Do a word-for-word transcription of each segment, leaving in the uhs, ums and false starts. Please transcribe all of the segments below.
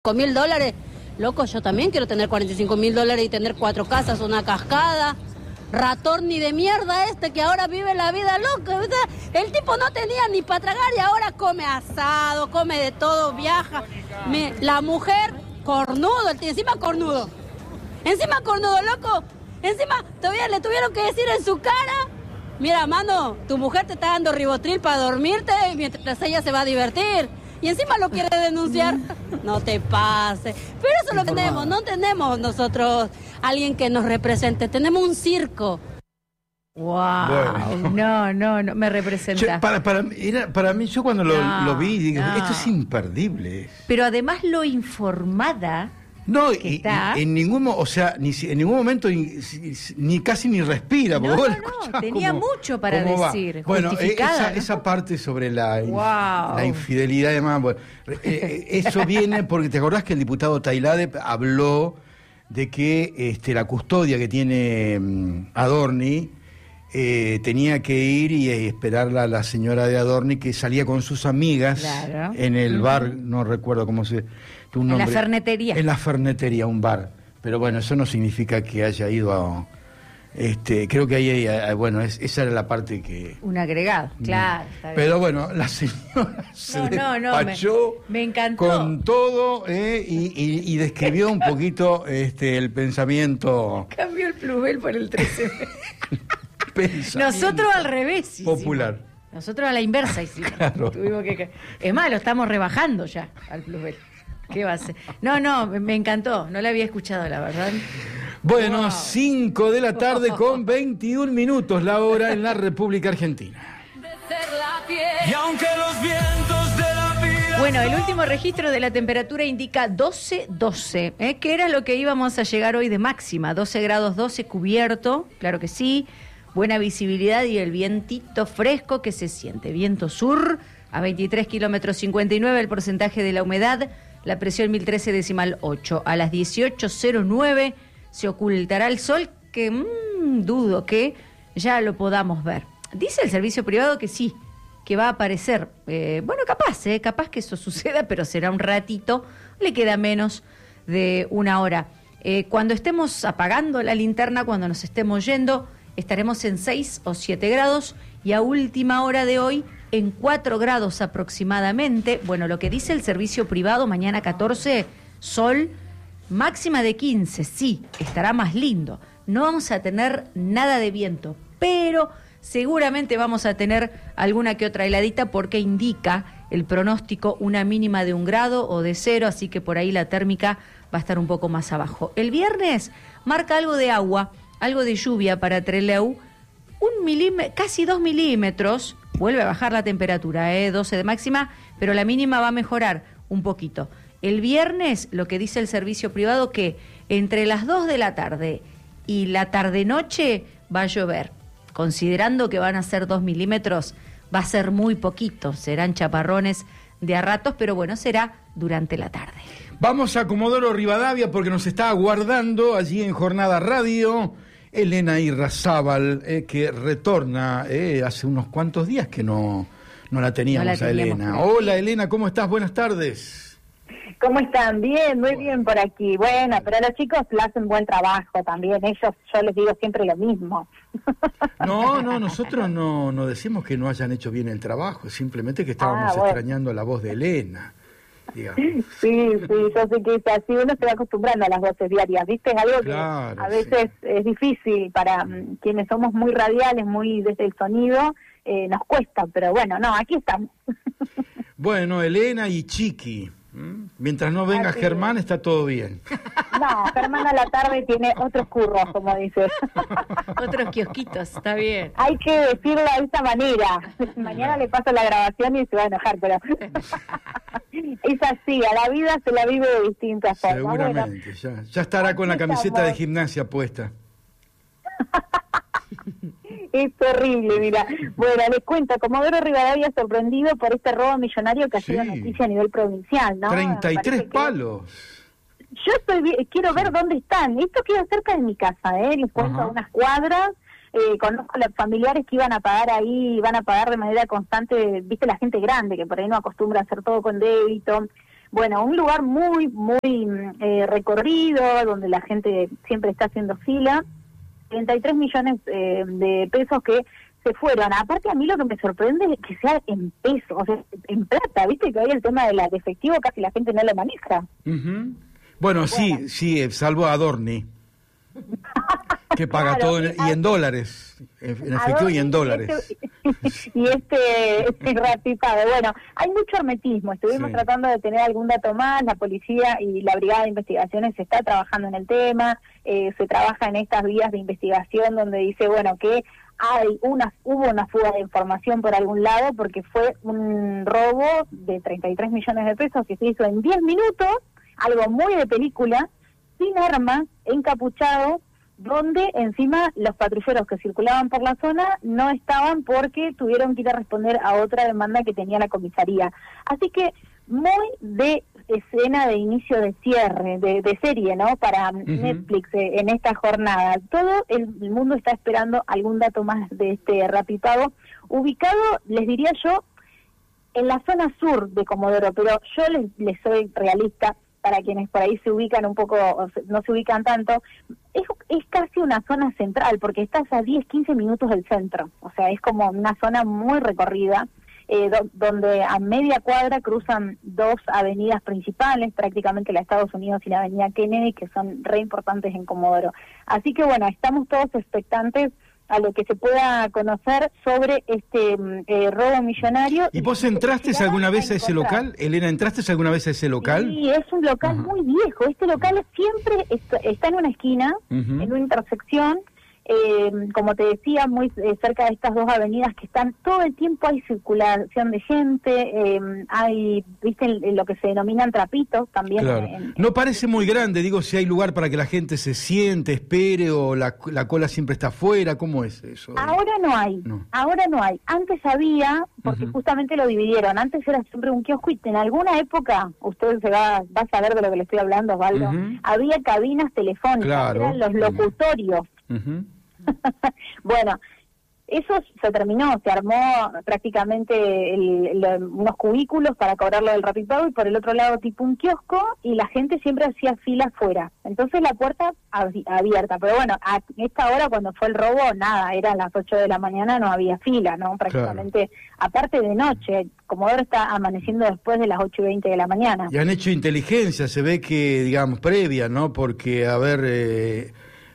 Con mil dólares, loco, yo también quiero tener cuarenta y cinco mil dólares y tener cuatro casas, una cascada. Ratón ni de mierda este que ahora vive la vida loca. O sea, el tipo no tenía ni para tragar y ahora come asado, come de todo, viaja. Me, la mujer, cornudo, el tío, encima cornudo. Encima cornudo, loco. Encima todavía le tuvieron que decir en su cara: mira, mano, tu mujer te está dando ribotril para dormirte mientras ella se va a divertir. Y encima lo quiere denunciar. No te pases. Pero eso es lo que tenemos. No tenemos nosotros alguien que nos represente. Tenemos un circo. Wow. Bueno. No, no, no me representa. Yo, para, para, era, para mí, yo cuando lo, no, lo vi, digo, no. esto es imperdible. Pero además lo informada. No, que y, está. y en ningún o sea, ni en ningún momento ni, ni casi ni respira. No, no, no, tenía como, mucho para decir. Bueno, esa, ¿no? esa parte sobre la, wow. la infidelidad y demás, bueno, eh, eso viene porque te acordás que el diputado Tailade habló de que este, la custodia que tiene um, Adorni eh, tenía que ir y eh, esperarla a la señora de Adorni, que salía con sus amigas claro. en el uh-huh. bar, no recuerdo cómo se... Un en nombre, la fernetería. En la fernetería, un bar. Pero bueno, eso no significa que haya ido a... Este, creo que ahí, bueno, es, esa era la parte que... Un agregado, claro. Está Pero bien. bueno, la señora se no, no, no, despachó me, me encantó. Con todo eh, y, y, y describió un poquito este, el pensamiento... Cambió el plusbel por el trece. Nosotros al revés. Popular. Hicimos. Nosotros a la inversa hicimos. Claro. Tuvimos que... Es más, lo estamos rebajando ya al plusbel. ¿Qué va a ser? No, no, me encantó. No la había escuchado, la verdad. Bueno, wow. cinco de la tarde con veintiún minutos la hora en la República Argentina. Y aunque los vientos de la vida... Bueno, el último registro de la temperatura indica doce doce, ¿eh? que era lo que íbamos a llegar hoy de máxima. doce grados doce cubierto, claro que sí. Buena visibilidad y el vientito fresco que se siente. Viento sur a veintitrés kilómetros cincuenta y nueve, el porcentaje de la humedad. La presión mil trece decimal ocho. A las dieciocho cero nueve se ocultará el sol, que mmm, dudo que ya lo podamos ver. Dice el servicio privado que sí, que va a aparecer. Eh, bueno, capaz, eh, capaz que eso suceda, pero será un ratito. Le queda menos de una hora. Eh, cuando estemos apagando la linterna, cuando nos estemos yendo, estaremos en seis o siete grados y a última hora de hoy en cuatro grados aproximadamente. Bueno, lo que dice el servicio privado, mañana catorce, sol, máxima de quince, sí, estará más lindo. No vamos a tener nada de viento, pero seguramente vamos a tener alguna que otra heladita porque indica el pronóstico una mínima de un grado o de cero, así que por ahí la térmica va a estar un poco más abajo. El viernes marca algo de agua, algo de lluvia para Trelew, un milímetro, casi dos milímetros. Vuelve a bajar la temperatura, ¿eh? doce de máxima, pero la mínima va a mejorar un poquito. El viernes, lo que dice el servicio privado, que entre las dos de la tarde y la tarde-noche va a llover. Considerando que van a ser dos milímetros, va a ser muy poquito. Serán chaparrones de a ratos, pero bueno, será durante la tarde. Vamos a Comodoro Rivadavia porque nos está aguardando allí en Jornada Radio Elena Irrazábal, eh, que retorna, eh, hace unos cuantos días que no, no la teníamos, no la teníamos a Elena. Hola Elena, ¿cómo estás? Buenas tardes. ¿Cómo están? Bien, muy bien por aquí. Bueno, pero los chicos hacen buen trabajo también. Ellos, yo les digo siempre lo mismo. No, no, nosotros no, no decimos que no hayan hecho bien el trabajo, simplemente que estábamos ah, bueno. extrañando la voz de Elena. Digamos. Sí, sí, yo sé que es así, uno se va acostumbrando a las voces diarias, ¿viste? Es algo claro, que a veces sí. es difícil para um, quienes somos muy radiales, muy desde el sonido, eh, nos cuesta, pero bueno, no, aquí estamos. Bueno, Elena y Chiqui, ¿m? Mientras no venga así Germán es. Está todo bien. No, Germán a la tarde tiene otros curros, como dices. Otros kiosquitos, está bien. Hay que decirlo de esa manera. Mañana le paso la grabación y se va a enojar, pero es así, a la vida se la vive de distintas formas. Seguramente, bueno, ya, ya estará con la camiseta estamos. de gimnasia puesta. Es terrible, mira. Bueno, les cuento, Comodoro Rivadavia sorprendido por este robo millonario que ha sido sí. noticia a nivel provincial, ¿no? treinta y tres palos. Yo estoy, quiero ver dónde están. Esto queda cerca de mi casa, ¿eh? Les cuento Ajá. unas cuadras. Eh, conozco a los familiares que iban a pagar ahí, iban a pagar de manera constante, viste, la gente grande que por ahí no acostumbra a hacer todo con débito. Bueno, un lugar muy, muy eh, recorrido, donde la gente siempre está haciendo fila, treinta y tres millones eh, de pesos que se fueron. Aparte, a mí lo que me sorprende es que sea en pesos, o sea, en plata, viste que hoy el tema del efectivo casi la gente no lo maneja. Uh-huh. Bueno, sí, bueno. sí, salvo a Adorni, que paga claro, todo en, y en dólares, en efectivo Adorni y en dólares. Y este, y este, este Rapipado. Bueno, hay mucho hermetismo, estuvimos sí. tratando de tener algún dato más, la policía y la Brigada de Investigaciones está trabajando en el tema, eh, se trabaja en estas vías de investigación donde dice, bueno, que hay una hubo una fuga de información por algún lado porque fue un robo de treinta y tres millones de pesos que se hizo en diez minutos, algo muy de película, sin armas, encapuchado, donde encima los patrulleros que circulaban por la zona no estaban porque tuvieron que ir a responder a otra demanda que tenía la comisaría. Así que muy de escena de inicio de cierre, de, de serie, ¿no? Para uh-huh. Netflix eh, en esta jornada. Todo el, el mundo está esperando algún dato más de este Rapipago, ubicado, les diría yo, en la zona sur de Comodoro, pero yo les, les soy realista, para quienes por ahí se ubican un poco, o se, no se ubican tanto, es, es casi una zona central, porque estás a diez, quince minutos del centro, o sea, es como una zona muy recorrida, eh, do, donde a media cuadra cruzan dos avenidas principales, prácticamente la de Estados Unidos y la avenida Kennedy, que son re importantes en Comodoro. Así que bueno, estamos todos expectantes a lo que se pueda conocer sobre este eh, robo millonario. ¿Y vos entraste alguna vez a ese local? Elena, ¿entraste alguna vez a ese local? Sí, es un local uh-huh. muy viejo. Este local siempre está, está en una esquina, uh-huh. en una intersección, eh, como te decía, muy eh, cerca de estas dos avenidas que están, todo el tiempo hay circulación de gente, eh, hay, viste, lo que se denominan trapitos también. Claro. En, no en, parece muy grande, digo, si hay lugar para que la gente se siente, espere, o la, la cola siempre está afuera, ¿cómo es eso? Ahora no hay, no. ahora no hay. Antes había, porque uh-huh. justamente lo dividieron, antes era siempre un kiosco y en alguna época, usted se va, va a saber de lo que le estoy hablando, Osvaldo, uh-huh. había cabinas telefónicas, claro. eran los locutorios. Uh-huh. Bueno, eso se terminó, se armó prácticamente el, el, unos cubículos para cobrarlo del Rapipago y por el otro lado tipo un kiosco y la gente siempre hacía fila afuera. Entonces la puerta ab- abierta, pero bueno, a esta hora cuando fue el robo, nada, eran las ocho de la mañana, no había fila, ¿no? Prácticamente, claro. Aparte de noche, Comodoro está amaneciendo después de las ocho y veinte de la mañana. Y han hecho inteligencia, se ve que, digamos, previa, ¿no? Porque, a ver... Eh...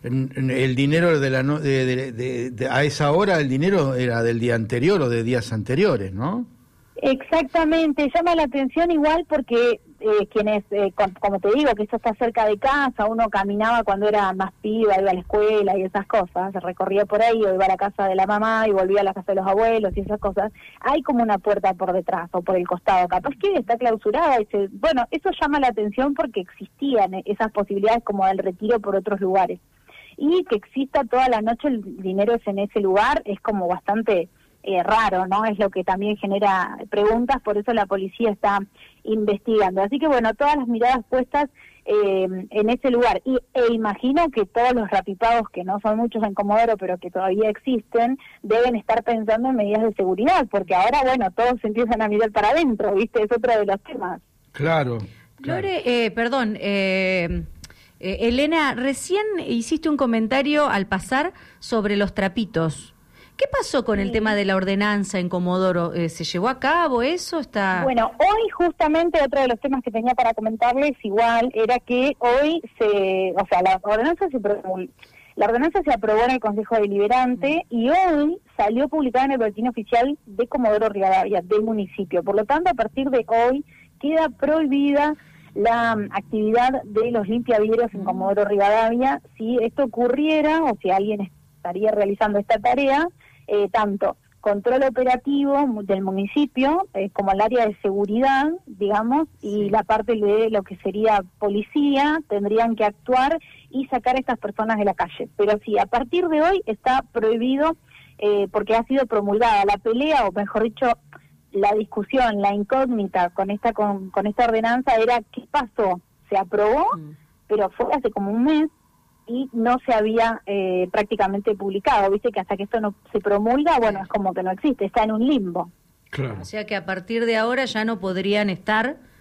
el dinero de la no, de, de, de, de, a esa hora el dinero era del día anterior o de días anteriores, ¿no? Exactamente, llama la atención igual porque eh, quienes, eh, con, como te digo, que eso está cerca de casa, uno caminaba cuando era más piba, iba a la escuela y esas cosas, se recorría por ahí o iba a la casa de la mamá y volvía a la casa de los abuelos y esas cosas, hay como una puerta por detrás o por el costado, capaz que está clausurada y se, bueno, eso llama la atención porque existían esas posibilidades como del retiro por otros lugares. Y que exista toda la noche el dinero en ese lugar es como bastante eh, raro, ¿no? Es lo que también genera preguntas, por eso la policía está investigando. Así que bueno, todas las miradas puestas eh, en ese lugar. Y e imagino que todos los rapipagos, que no son muchos en Comodoro, pero que todavía existen, deben estar pensando en medidas de seguridad, porque ahora, bueno, todos se empiezan a mirar para adentro, ¿viste? Es otro de los temas. Claro. claro. Lore, eh, perdón, eh... Eh, Elena, recién hiciste un comentario al pasar sobre los trapitos. ¿Qué pasó con sí. el tema de la ordenanza en Comodoro? Eh, ¿Se llevó a cabo eso? Está... Bueno, hoy justamente otro de los temas que tenía para comentarles igual era que hoy se, o sea, la ordenanza se promulgó. La ordenanza se aprobó en el Consejo Deliberante y hoy salió publicada en el Boletín Oficial de Comodoro Rivadavia, del municipio. Por lo tanto, a partir de hoy queda prohibida la um, actividad de los limpiavidrios en Comodoro Rivadavia. Si esto ocurriera o si alguien estaría realizando esta tarea, eh, tanto control operativo del municipio eh, como el área de seguridad, digamos, y la parte de lo que sería policía, tendrían que actuar y sacar a estas personas de la calle. Pero sí, a partir de hoy está prohibido eh, porque ha sido promulgada la pelea, o mejor dicho, la discusión, la incógnita con esta con, con esta ordenanza era qué pasó. Se aprobó, mm. pero fue hace como un mes y no se había eh, prácticamente publicado. Viste que hasta que esto no se promulga, bueno, es como que no existe, está en un limbo. Claro. O sea que a partir de ahora ya no podrían estar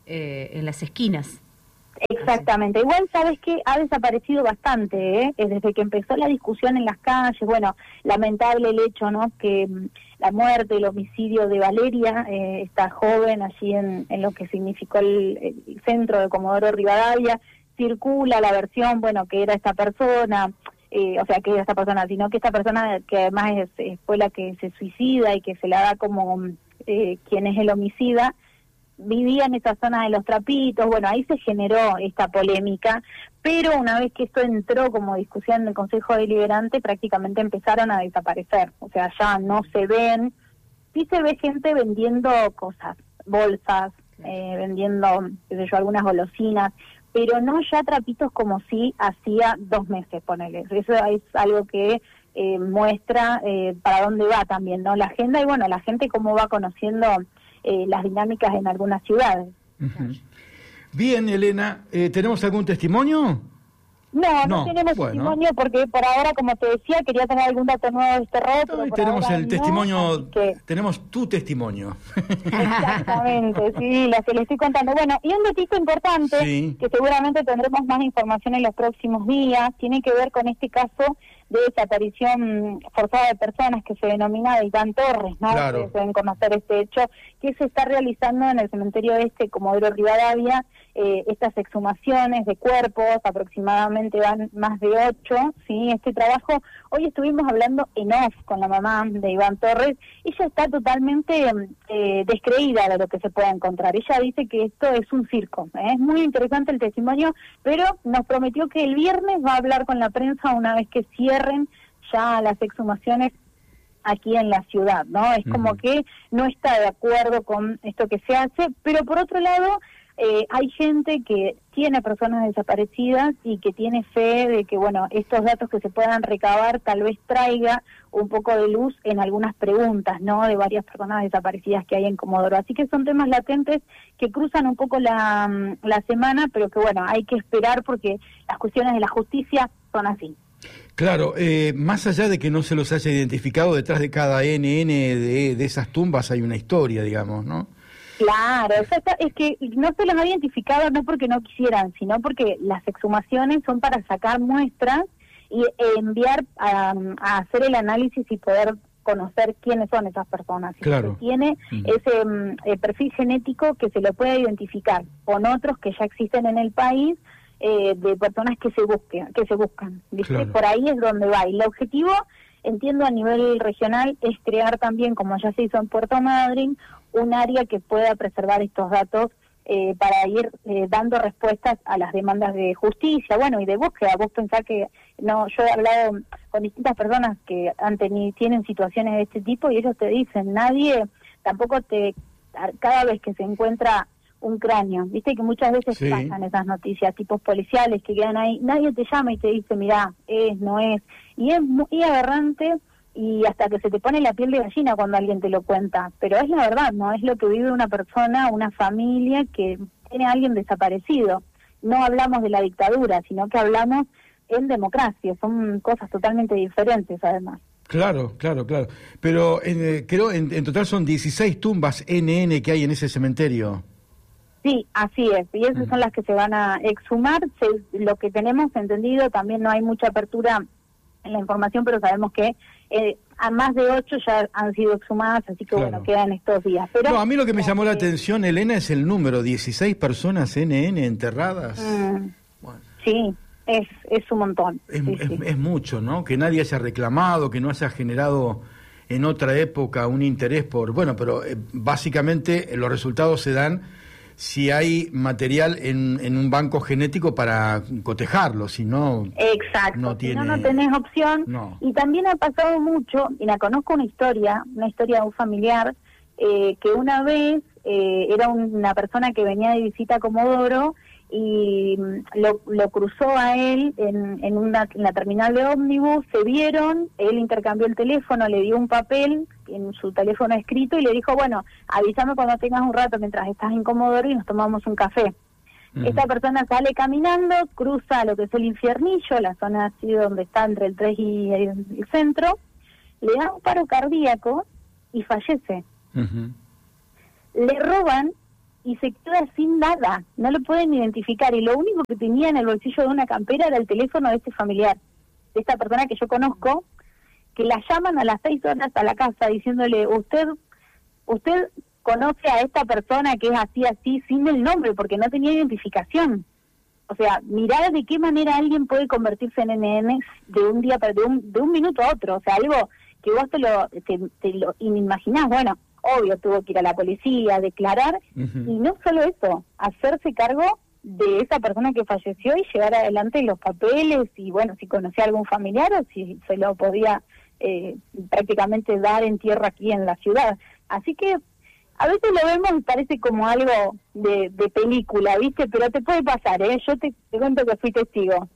eh, en las esquinas. Exactamente. Igual, ¿sabes qué? Ha desaparecido bastante, ¿eh? Desde que empezó la discusión en las calles. Bueno, lamentable el hecho, ¿no? Que mm, la muerte, el homicidio de Valeria, eh, esta joven allí en, en lo que significó el, el centro de Comodoro Rivadavia, circula la versión, bueno, que era esta persona, eh, o sea, que era esta persona, sino que esta persona que además es, es, fue la que se suicida y que se la da como eh, quien es el homicida, vivía en esa zona de los Trapitos. Bueno, ahí se generó esta polémica, pero una vez que esto entró como discusión en el Consejo Deliberante, prácticamente empezaron a desaparecer, o sea, ya no se ven. Sí se ve gente vendiendo cosas, bolsas, eh, vendiendo, qué sé yo, algunas golosinas, pero no ya trapitos como sí hacía dos meses, ponele. Eso es algo que eh, muestra eh, para dónde va también, ¿no? La agenda y, bueno, la gente cómo va conociendo Eh, las dinámicas en algunas ciudades. Uh-huh. Bien, Elena, eh, ¿tenemos algún testimonio? No, no, no tenemos bueno. testimonio porque por ahora, como te decía, quería tener algún dato nuevo de este robo. Hoy tenemos el no, testimonio, que... tenemos tu testimonio. Exactamente, sí, lo que le estoy contando. Bueno, y un datito importante, sí, que seguramente tendremos más información en los próximos días, tiene que ver con este caso de desaparición forzada de personas que se denomina de Iván Torres, ¿no? Claro. Ustedes deben conocer este hecho, que se está realizando en el cementerio este Comodoro Rivadavia, eh, estas exhumaciones de cuerpos, aproximadamente van más de ocho, ¿sí? Este trabajo, hoy estuvimos hablando en off con la mamá de Iván Torres, ella está totalmente eh, descreída de lo que se pueda encontrar, ella dice que esto es un circo, ¿eh? Es muy interesante el testimonio, pero nos prometió que el viernes va a hablar con la prensa una vez que cierren ya las exhumaciones aquí en la ciudad, ¿no? Es como uh-huh. que no está de acuerdo con esto que se hace, pero por otro lado, eh, hay gente que tiene personas desaparecidas y que tiene fe de que, bueno, estos datos que se puedan recabar tal vez traiga un poco de luz en algunas preguntas, ¿no?, de varias personas desaparecidas que hay en Comodoro. Así que son temas latentes que cruzan un poco la, la semana, pero que, bueno, hay que esperar porque las cuestiones de la justicia son así. Claro, eh, más allá de que no se los haya identificado, detrás de cada N N de, de esas tumbas hay una historia, digamos, ¿no? Claro, es que no se los ha identificado no porque no quisieran, sino porque las exhumaciones son para sacar muestras y enviar a, a hacer el análisis y poder conocer quiénes son esas personas. Claro. Si tiene mm. ese eh, perfil genético que se lo puede identificar con otros que ya existen en el país, eh, de personas que se busquen, que se buscan, ¿viste? Claro. Por ahí es donde va. Y el objetivo, entiendo, a nivel regional es crear también, como ya se hizo en Puerto Madryn, un área que pueda preservar estos datos eh, para ir eh, dando respuestas a las demandas de justicia, bueno, y de búsqueda. Vos pensás que, no, yo he hablado con distintas personas que han tenido, tienen situaciones de este tipo y ellos te dicen, nadie, tampoco te, cada vez que se encuentra un cráneo, viste que muchas veces sí. pasan esas noticias, tipos policiales que quedan ahí, nadie te llama y te dice, mirá, es, no es, y es muy aberrante, y hasta que se te pone la piel de gallina cuando alguien te lo cuenta, pero es la verdad, ¿no? Es lo que vive una persona, una familia que tiene a alguien desaparecido. No hablamos de la dictadura, sino que hablamos en democracia, son cosas totalmente diferentes además. Claro, claro, claro. Pero eh, creo en, en total son dieciséis tumbas N N que hay en ese cementerio. Sí, así es, y esas uh-huh. son las que se van a exhumar. Se, lo que tenemos entendido, también no hay mucha apertura en la información, pero sabemos que eh, a más de ocho ya han sido exhumadas, así que claro. bueno, quedan estos días. Pero no, a mí lo que me llamó la atención, Elena, es el número, dieciséis personas N N enterradas. Mm, bueno. Sí, es, es un montón. Es, sí, es, sí. es mucho, ¿no? Que nadie haya reclamado, que no haya generado en otra época un interés por... Bueno, pero eh, básicamente los resultados se dan si hay material en, en un banco genético para cotejarlo, si no... Exacto, no si tiene... no, no tenés opción. No. Y también ha pasado mucho, y la conozco una historia, una historia de un familiar, eh, que una vez eh, era una persona que venía de visita a Comodoro y lo, lo cruzó a él en, en, una, en la terminal de ómnibus, se vieron, él intercambió el teléfono, le dio un papel en su teléfono escrito y le dijo, bueno, avísame cuando tengas un rato mientras estás en Comodoro y nos tomamos un café. Uh-huh. Esta persona sale caminando, cruza lo que es el Infiernillo, la zona así donde está entre el tres y el, el centro, le da un paro cardíaco y fallece. Uh-huh. Le roban y se queda sin nada, no lo pueden identificar, y lo único que tenía en el bolsillo de una campera era el teléfono de este familiar, de esta persona que yo conozco, que la llaman a las seis horas a la casa diciéndole, usted, usted conoce a esta persona que es así, así, sin el nombre, porque no tenía identificación. O sea, mirar de qué manera alguien puede convertirse en N N de un día para de un, de un minuto a otro, o sea, algo que vos te lo, te, te lo imaginás. Bueno, obvio, tuvo que ir a la policía, declarar, uh-huh. y no solo eso, hacerse cargo de esa persona que falleció y llevar adelante los papeles, y bueno, si conocía a algún familiar o si se lo podía eh, prácticamente dar entierro aquí en la ciudad. Así que a veces lo vemos y parece como algo de, de película, ¿viste? Pero te puede pasar, ¿eh? Yo te, te cuento que fui testigo.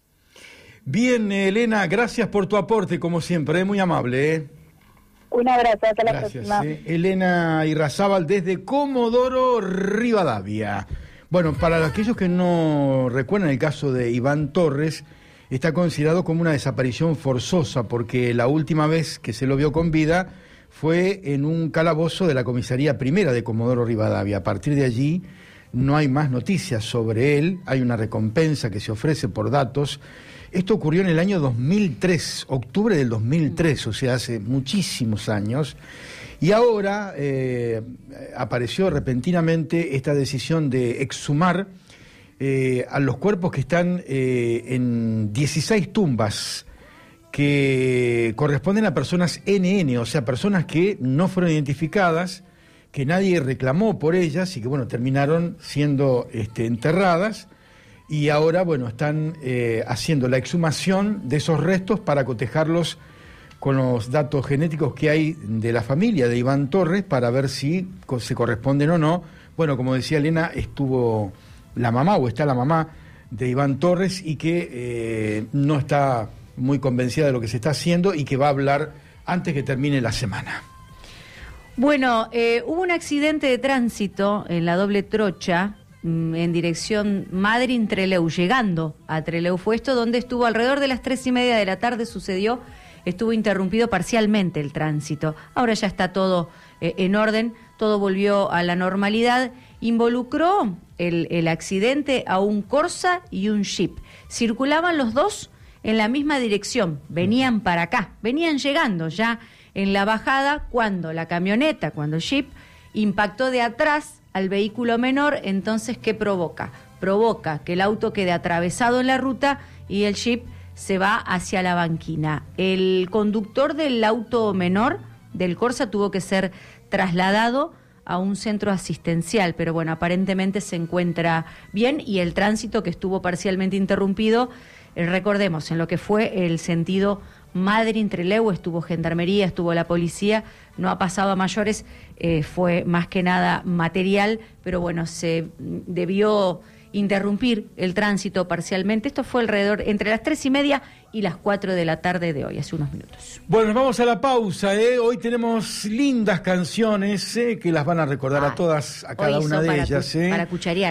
Bien, Elena, gracias por tu aporte, como siempre, es muy amable, ¿eh? Un abrazo, hasta la gracias, próxima. Eh. Elena Irrazábal desde Comodoro Rivadavia. Bueno, para aquellos que no recuerdan el caso de Iván Torres, está considerado como una desaparición forzosa, porque la última vez que se lo vio con vida fue en un calabozo de la comisaría primera de Comodoro Rivadavia. A partir de allí no hay más noticias sobre él, hay una recompensa que se ofrece por datos. Esto ocurrió en el año dos mil tres, octubre del dos mil tres, o sea, hace muchísimos años. Y ahora eh, apareció repentinamente esta decisión de exhumar eh, a los cuerpos que están eh, en dieciséis tumbas que corresponden a personas N N, o sea, personas que no fueron identificadas, que nadie reclamó por ellas y que, bueno, terminaron siendo este, enterradas, y ahora, bueno, están eh, haciendo la exhumación de esos restos para cotejarlos con los datos genéticos que hay de la familia de Iván Torres para ver si se corresponden o no. Bueno, como decía Elena, estuvo la mamá o está la mamá de Iván Torres y que eh, no está muy convencida de lo que se está haciendo y que va a hablar antes que termine la semana. Bueno, eh, hubo un accidente de tránsito en la doble trocha mmm, en dirección Madryn-Trelew, llegando a Trelew. Fue esto donde estuvo alrededor de las tres y media de la tarde, sucedió, estuvo interrumpido parcialmente el tránsito. Ahora ya está todo eh, en orden, todo volvió a la normalidad. Involucró el, el accidente a un Corsa y un Jeep. Circulaban los dos en la misma dirección, venían para acá, venían llegando ya en la bajada cuando la camioneta, cuando el Jeep impactó de atrás al vehículo menor. Entonces, ¿qué provoca? Provoca que el auto quede atravesado en la ruta y el Jeep se va hacia la banquina. El conductor del auto menor, del Corsa, tuvo que ser trasladado a un centro asistencial, pero bueno, aparentemente se encuentra bien, y el tránsito, que estuvo parcialmente interrumpido, recordemos, en lo que fue el sentido Madryn-Trelew, estuvo Gendarmería, estuvo la policía, no ha pasado a mayores, eh, fue más que nada material, pero bueno, se debió interrumpir el tránsito parcialmente. Esto fue alrededor entre las tres y media y las cuatro de la tarde de hoy, hace unos minutos. Bueno, vamos a la pausa, ¿eh? Hoy tenemos lindas canciones, ¿eh? Que las van a recordar ah, a todas, a cada una de ellas, ¿eh? Para cucharear.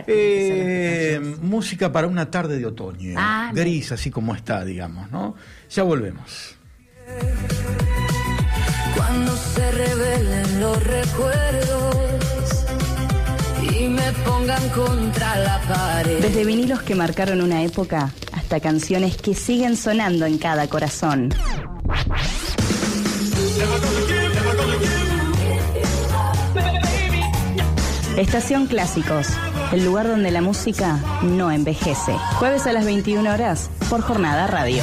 Eh, música para una tarde de otoño, ah, gris, así como está, digamos, ¿no? Ya volvemos. Cuando se revelen los recuerdos y me pongan contra la pared. Desde vinilos que marcaron una época hasta canciones que siguen sonando en cada corazón. Estación Clásicos, el lugar donde la música no envejece. Jueves a las veintiuna horas por Jornada Radio.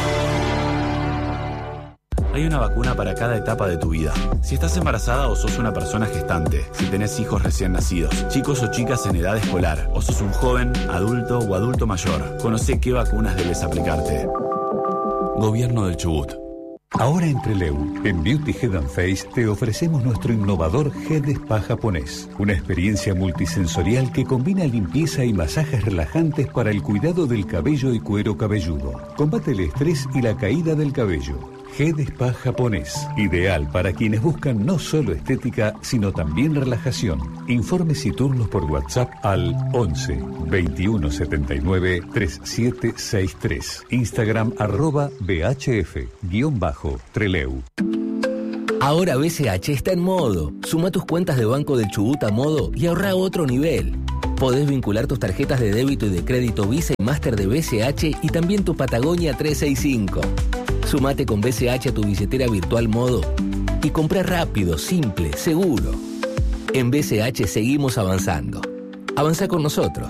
Hay una vacuna para cada etapa de tu vida. Si estás embarazada o sos una persona gestante, si tenés hijos recién nacidos, chicos o chicas en edad escolar, o sos un joven, adulto o adulto mayor, conocé qué vacunas debes aplicarte. Gobierno del Chubut. Ahora en Trelew, en Beauty Head and Face, te ofrecemos nuestro innovador Head Spa japonés. Una experiencia multisensorial que combina limpieza y masajes relajantes para el cuidado del cabello y cuero cabelludo. Combate el estrés y la caída del cabello. Head Spa japonés, ideal para quienes buscan no solo estética, sino también relajación. Informes y turnos por WhatsApp al once, veintiuno setenta y nueve, treinta y siete sesenta y tres. Instagram arroba bhf, guión bajo, Trelew. Ahora B C H está en modo. Suma tus cuentas de Banco del Chubut a modo y ahorra a otro nivel. Podés vincular tus tarjetas de débito y de crédito Visa y Master de B C H y también tu Patagonia trescientos sesenta y cinco. Sumate con B C H a tu billetera virtual modo y comprá rápido, simple, seguro. En B C H seguimos avanzando. Avanza con nosotros.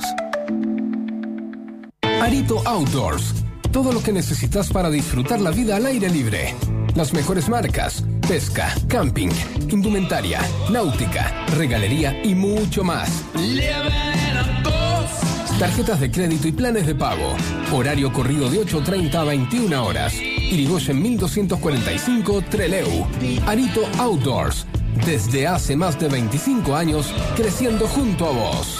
Arito Outdoors. Todo lo que necesitas para disfrutar la vida al aire libre. Las mejores marcas, pesca, camping, indumentaria, náutica, regalería y mucho más. Tarjetas de crédito y planes de pago. Horario corrido de ocho treinta a veintiuna horas. Irigoyen mil doscientos cuarenta y cinco, Trelew. Arito Outdoors. Desde hace más de veinticinco años, creciendo junto a vos.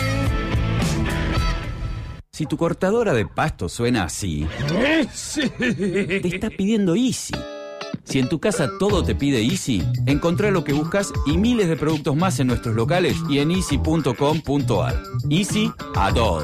Si tu cortadora de pasto suena así, te está pidiendo Easy. Si en tu casa todo te pide Easy, encontrá lo que buscas y miles de productos más en nuestros locales y en easy punto com punto ar. Easy a todo.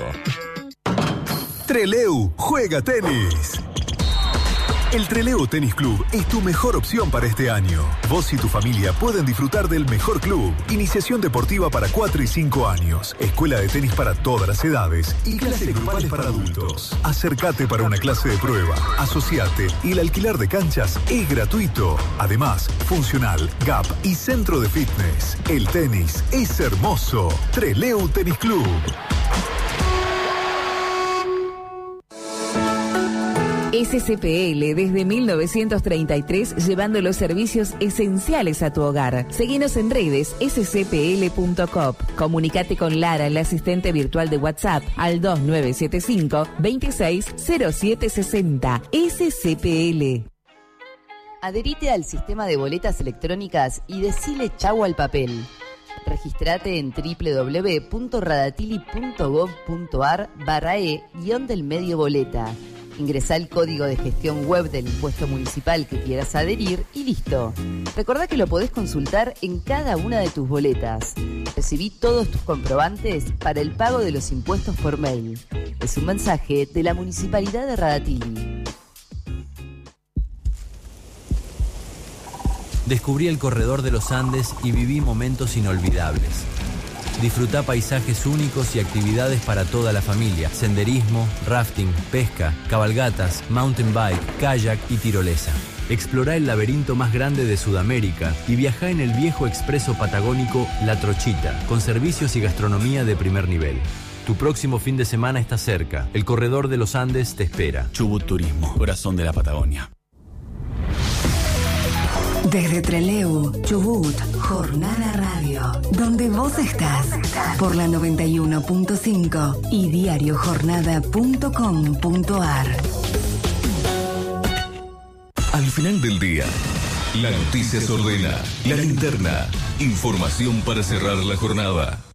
Trelew juega tenis. El Trelew Tenis Club es tu mejor opción para este año. Vos y tu familia pueden disfrutar del mejor club. Iniciación deportiva para cuatro y cinco años. Escuela de tenis para todas las edades. Y clases grupales para adultos. Acércate para una clase de prueba. Asociate y el alquiler de canchas es gratuito. Además, funcional, gap y centro de fitness. El tenis es hermoso. Trelew Tenis Club. S C P L desde mil novecientos treinta y tres llevando los servicios esenciales a tu hogar. Seguinos en redes s c p l punto com. Comunicate con Lara, la asistente virtual de WhatsApp, al dos nueve siete cinco, veintiséis cero siete sesenta. S C P L. Adherite al sistema de boletas electrónicas y decile chau al papel. Registrate en w w w punto radatili punto gov punto ar barra e guión del medio boleta. Ingresá el código de gestión web del impuesto municipal que quieras adherir y listo. Recordá que lo podés consultar en cada una de tus boletas. Recibí todos tus comprobantes para el pago de los impuestos por mail. Es un mensaje de la Municipalidad de Radatili. Descubrí el corredor de los Andes y viví momentos inolvidables. Disfrutá paisajes únicos y actividades para toda la familia. Senderismo, rafting, pesca, cabalgatas, mountain bike, kayak y tirolesa. Explorá el laberinto más grande de Sudamérica y viajá en el viejo expreso patagónico La Trochita, con servicios y gastronomía de primer nivel. Tu próximo fin de semana está cerca. El corredor de los Andes te espera. Chubut Turismo, corazón de la Patagonia. Desde Trelew, Chubut, Jornada Radio, donde vos estás, por la noventa y uno punto cinco y diario jornada punto com punto ar. Al final del día, la noticia se ordena, la linterna, información para cerrar la jornada.